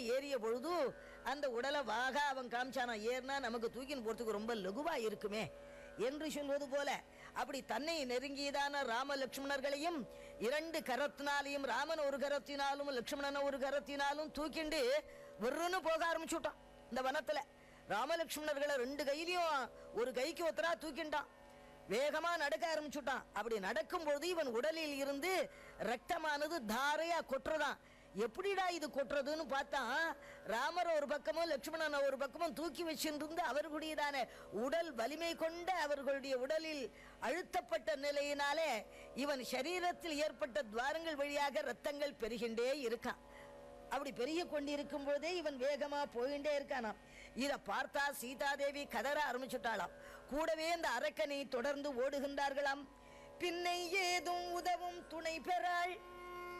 ஏறிய பொழுது அந்த உடலை வாக அவன் காமிச்சானா, ஏறினா நமக்கு தூக்கின்னு போறதுக்கு ரொம்ப லகுவா இருக்குமே என்று சொல்வது போல அப்படி தன்னை நெருங்கியதான ராம லட்சுமணர்களையும் இரண்டு கரத்தினாலையும், ராமன் ஒரு கரத்தினாலும் லட்சுமணன் ஒரு கரத்தினாலும் தூக்கிண்டு வெறுன்னு போக ஆரம்பிச்சுட்டான். இந்த வனத்துல ராமலட்சுமணர்களை ரெண்டு கையிலையும் ஒரு கைக்கு ஒத்தரா தூக்கிண்டான். வேகமா நடக்க ஆரம்பிச்சுட்டான். அப்படி நடக்கும் பொழுது இவன் உடலில் இருந்து ரத்தமானது தாரையா கொட்டுறதான். எப்படிடா இது கொட்டுறதுன்னு பார்த்தா, ராமர் ஒரு பக்கமும் லட்சுமணன் ஒரு பக்கமும் தூக்கி வச்சிருந்து அவர்களுடையதான உடல் வலிமை கொண்ட அவர்களுடைய உடலில் அழுத்தப்பட்ட நிலையினாலே இவன் சரீரத்தில் ஏற்பட்ட துவாரங்கள் வழியாக ரத்தங்கள் பெருகின்றே இருக்கான். அப்படி பெருகி கொண்டிருக்கும் பொழுதே இவன் வேகமா போயிட்டே இருக்கானாம். இதை பார்த்தா சீதாதேவி கதற ஆரம்பிச்சுட்டாளாம். கூடவே இந்த அரக்கனை தொடர்ந்து ஓடுகின்றார்களாம். பின்னை ஏதும் உதவும் துணை பெறாள்